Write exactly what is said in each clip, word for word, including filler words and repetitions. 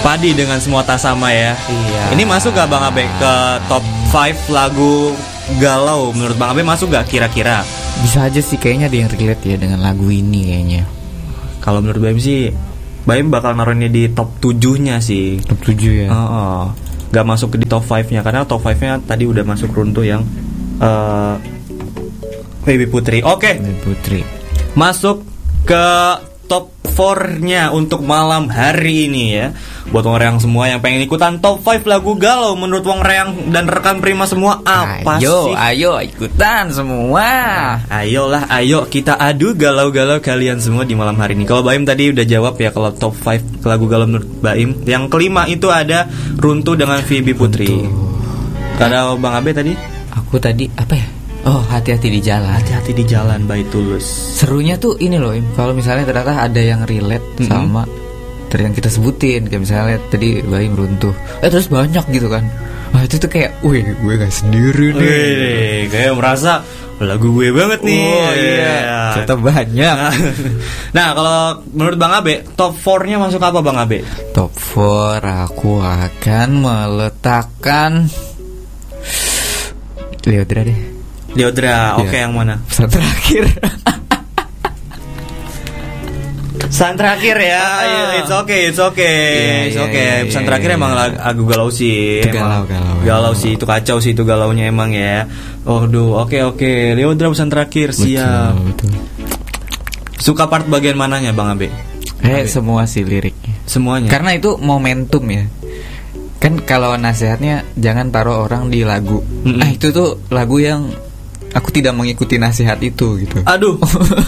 Padi dengan semua tak sama ya. Iya. Ini masuk gak Bang Abe ke top lima lagu galau? Menurut Bang Abe masuk gak kira-kira? Bisa aja sih, kayaknya ada yang relate ya dengan lagu ini kayaknya. Kalau menurut Baim sih, Baim bakal naruhnya di top tujuh-nya sih. Top tujuh ya. Oh, oh. Gak masuk di top lima-nya karena top lima-nya tadi udah masuk runtuh yang uh, Baby Putri. Oke. Okay. Baby Putri. Masuk ke top empat-nya untuk malam hari ini ya. Buat Wong Reang semua yang pengen ikutan top lima lagu galau menurut Wong Reang dan rekan Prima semua, apa ayo, sih? Ayo, ayo ikutan semua. Ayolah, ayo kita adu galau-galau kalian semua di malam hari ini. Kalau Baim tadi udah jawab ya, kalau top lima lagu galau menurut Baim. Yang kelima itu ada Runtuh dengan Phoebe Putri. Kalau Bang Abe tadi? Aku tadi apa ya? Oh, hati-hati di jalan. Hati-hati di jalan by Tulus. Serunya tuh ini loh, Im. Kalau misalnya ternyata ada yang relate mm-hmm. sama dari yang kita sebutin, kayak misalnya tadi Baim runtuh, eh terus banyak gitu kan. Wah itu tuh kayak, wih gue gak sendiri nih. Wih, kayak merasa lagu gue banget nih. Oh iya, ternyata banyak. Nah kalau menurut Bang Abe, top empat-nya masuk apa Bang Abe? Top empat aku akan meletakkan Leodra deh. Leodra, oke okay, yang mana? Pesan terakhir. Pesan terakhir ya, uh, it's okay, it's okay, yeah, it's okay. Yeah, yeah, Pesan yeah, terakhir yeah, emang yeah. lagu galau sih, itu galau, galau, galau sih, itu kacau sih itu galaunya emang ya. Oh duh, oke okay, oke, okay. Leodra pesan terakhir, siap. Betul, betul. Suka part bagian mananya Bang Abe? Eh semua sih liriknya. Semuanya. Karena itu momentum ya. Kan kalau nasihatnya jangan taruh orang di lagu. Mm-hmm. Ah itu tuh lagu yang aku tidak mengikuti nasihat itu gitu. Aduh.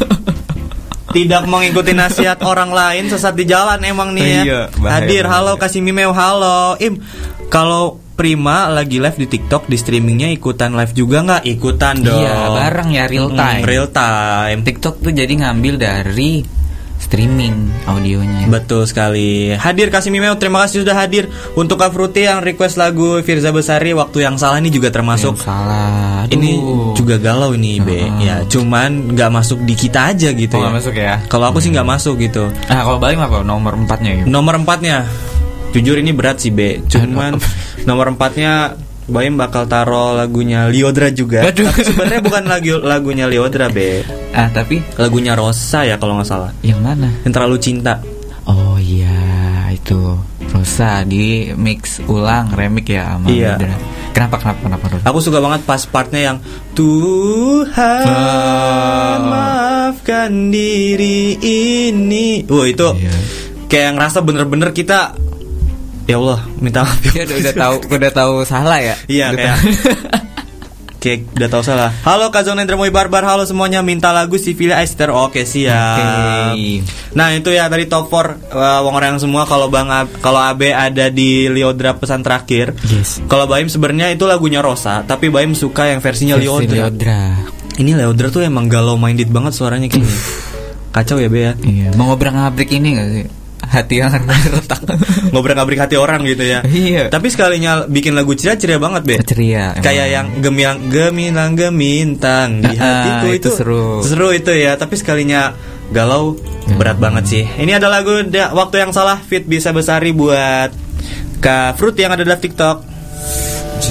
Tidak mengikuti nasihat orang lain, sesat di jalan emang nih ya. Iya, bahaya, hadir, bahaya. Halo kasih Mimeo, halo Im. Kalau Prima lagi live di TikTok, di streamingnya ikutan live juga nggak? Ikutan dong. Iya, bareng ya, real time. Hmm, real time. TikTok tuh jadi ngambil dari streaming audionya. Betul sekali. Hadir kasih Mimeo, terima kasih sudah hadir. Untuk Kak Fruity yang request lagu Firza Besari, Waktu Yang Salah ini juga termasuk. Yang salah. Aduh. Ini juga galau ini Be. Uh-huh. Ya, cuman nggak masuk di kita aja gitu. Oh, ya. Gak masuk ya. Kalau aku hmm. sih nggak masuk gitu. Nah, kalau Baim apa? Nomor empatnya gitu. Nomor empatnya, jujur ini berat sih Be. Cuman nomor empatnya Baim bakal taruh lagunya Leodra juga. Aduh. Tapi sebenarnya bukan lagu lagunya Leodra Be. Ah tapi lagunya Rosa ya kalau nggak salah. Yang mana? Yang Terlalu Cinta. Oh iya itu Rosa di mix ulang remix ya sama iya. Leodra. Kenapa kenapa kenapa Rosa? Aku suka banget pas partnya yang Tuhan oh. maafkan diri ini. Wah itu iya. kayak ngerasa bener-bener kita. Ya Allah, minta maaf. Ya, udah, udah tahu, udah tahu salah ya. Iya kayak, kayak udah tahu salah. Halo Kak Zona Indramoy Barbar, halo semuanya. Minta lagu Sivila Esther. Oke siap. Okay. Nah itu ya tadi top empat uh, Wong Reang semua. Kalau Bang Ab, kalau Abe ada di Leodra pesan terakhir. Yes. Kalau Baim sebenarnya itu lagunya Rosa, tapi Baim suka yang versinya Versi Leodra. Leodra. Ini Leodra tuh emang galau minded banget suaranya kayaknya. Kacau ya Be ya. Iya. Mau ngobrak-ngabrik ini nggak sih? Hati yang retak. Ngobrak-ngabrik hati orang gitu ya. Iya. Tapi sekalinya bikin lagu ceria ceria banget Be. Ceria. Kayak yang gemilang gemilang gemintang di hatiku. Ah, itu, itu seru. Seru itu ya. Tapi sekalinya galau hmm. berat banget sih. Ini ada lagu da- Waktu Yang Salah feat Bisa Besari buat Kak Fruit yang ada di TikTok.